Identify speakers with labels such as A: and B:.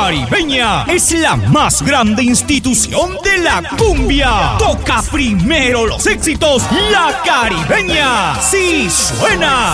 A: Caribeña es la más grande institución de la cumbia. Toca primero los éxitos La Caribeña. ¡Sí suena!